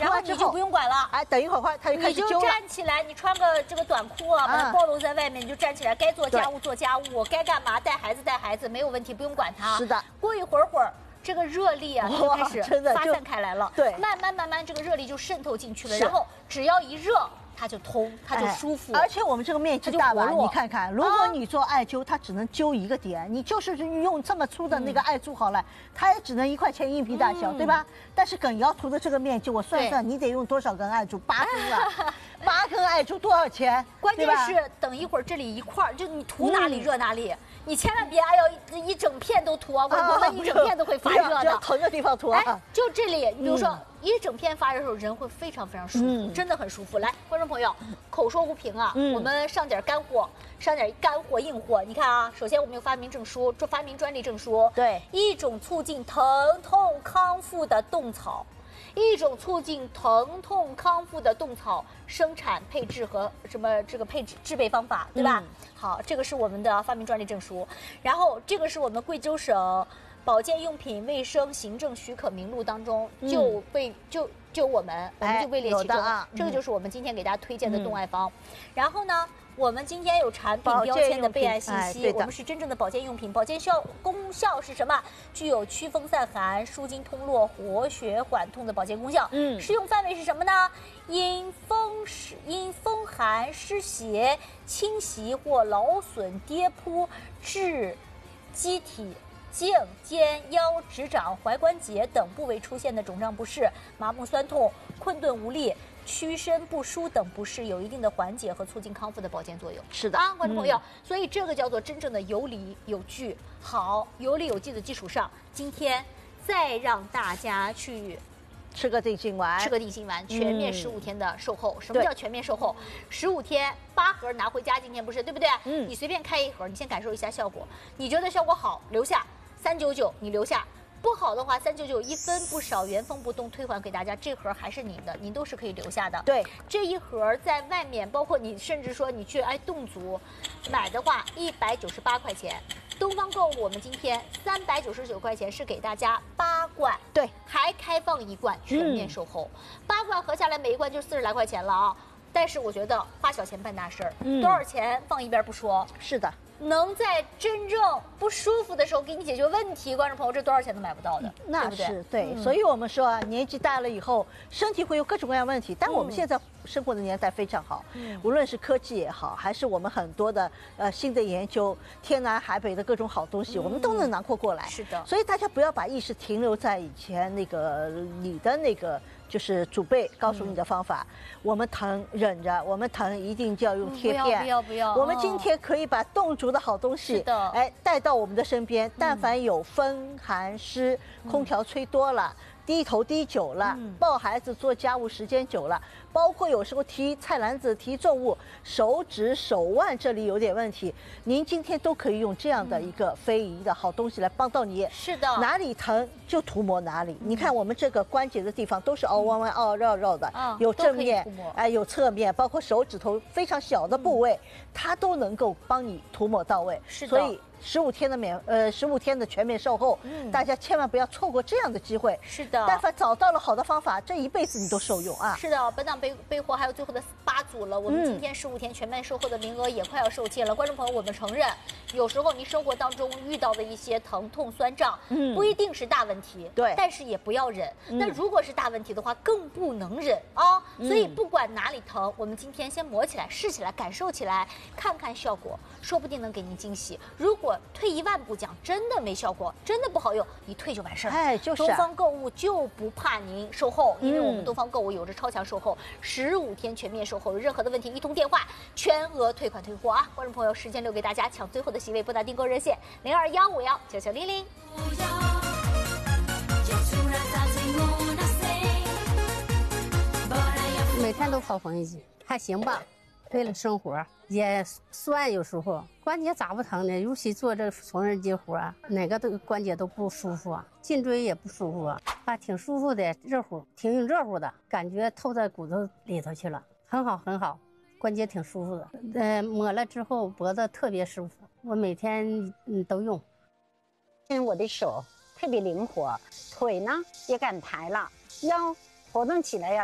然后你就不用管了。 哎，等一会儿它就开始揪了。 你就站起来，你穿个这个短裤啊，把它暴露在外面，你就站起来，该做家务做家务，该干嘛带孩子没有问题，不用管它。 是的。 过一会儿这个热力啊就开始发散开来了， 对， 慢慢这个热力就渗透进去了，然后只要一热。它就通，它就舒服， 而且我们这个面积大吧？你看看，如果你做艾灸，它只能灸一个点，你就是用这么粗的那个艾柱好了，它也只能1块钱硬币大小，对吧？但是耿瑶涂的这个面积，我算算，你得用多少根艾柱？8根啊，8根艾柱多少钱？ 关键是等一会儿这里一块，就你涂哪里热哪里，你千万别哎呦一整片都涂啊，我们一整片都会发热的， 同一个地方涂啊。 就这里，比如说一整片发热的时候，人会非常舒服，真的很舒服。来，观众朋友，口说无凭啊，我们上点干货，上点干货硬货。你看啊，首先我们有发明证书，发明专利证书， 对， 一种促进疼痛康复的动草。一种促进疼痛康复的动草生产配置和什么这个制备方法，对吧？好，这个是我们的发明专利证书，然后这个是我们贵州省保健用品卫生行政许可名录当中我们就位列其中，这个就是我们今天给大家推荐的冻艾方。然后呢，我们今天有产品标签的备案信息，我们是真正的保健用品，保健功效是什么？具有祛风散寒、舒筋通络、活血缓痛的保健功效。适用范围是什么呢？因风寒湿邪侵袭或劳损跌扑致机体颈、肩、腰、指掌、踝关节等部位出现的肿胀不适、麻木酸痛、困顿无力、屈伸不舒等不适，有一定的缓解和促进康复的保健作用。 是的啊，观众朋友，所以这个叫做真正的有理有据。好，有理有据的基础上，今天再让大家去吃个定心丸， 全面15天的售后。什么叫全面售后？15天8盒拿回家，今天不是对不对？你随便开一盒，你先感受一下效果，你觉得效果好留下，399你留下。不好的话，3991分不少，原封不动退还给大家。这盒还是您的，您都是可以留下的。 对， 这一盒在外面，包括你甚至说你去侗族买的话，198块钱。东方购物我们今天399块钱是给大家8罐， 对， 还开放1罐全面售后，8罐合下来每一罐就40来块钱了啊。但是我觉得花小钱办大事儿，多少钱放一边不说， 是的。 能在真正不舒服的时候给你解决问题，观众朋友，这多少钱都买不到的， 那是对。所以我们说啊，年纪大了以后，身体会有各种各样问题。但我们现在生活的年代非常好，无论是科技也好，还是我们很多的新的研究，天南海北的各种好东西，我们都能囊括过来。 是的。 所以大家不要把意识停留在以前那个你的那个。就是祖辈告诉你的方法，我们疼忍着，我们疼一定就要用贴片， 不要。 我们今天可以把冻足的好东西，带到我们的身边。但凡有风寒湿，空调吹多了。低头低久了，抱孩子做家务时间久了，包括有时候提菜篮子、提重物，手指、手腕这里有点问题，您今天都可以用这样的一个非遗的好东西来帮到你。 是的， 哪里疼就涂抹哪里。你看我们这个关节的地方都是凹弯弯、凹绕绕的，有正面，有侧面，包括手指头非常小的部位，它都能够帮你涂抹到位。 是的， 所以。15天的全面售后，大家千万不要错过这样的机会。 是的， 但凡找到了好的方法，这一辈子你都受用啊。 是的，本档备货还有最后的8组了，我们今天15天全面售后的名额也快要售罄了。观众朋友，我们承认，有时候您生活当中遇到的一些疼痛酸胀，不一定是大问题， 对， 但是也不要忍。那如果是大问题的话，更不能忍啊。所以不管哪里疼，我们今天先抹起来、试起来、感受起来，看看效果，说不定能给您惊喜。如果退1万步讲，真的没效果，真的不好用，一退就完事儿。 哎，就是东方购物就不怕您售后，因为我们东方购物有着超强售后，15天全面售后，有任何的问题一通电话全额退款退货啊！观众朋友，时间留给大家抢最后的席位，拨打订购热线0215519900。 每天都跑缝纫机，还行吧。为了生活也酸，有时候关节咋不疼呢？尤其做这缝纫机活啊，哪个关节都不舒服啊，颈椎也不舒服啊，挺舒服的，热乎，挺热乎的，感觉透在骨头里头去了，很好很好，关节挺舒服的。抹了之后脖子特别舒服，我每天都用。 我的手特别灵活，腿呢也敢抬了，腰活动起来呀。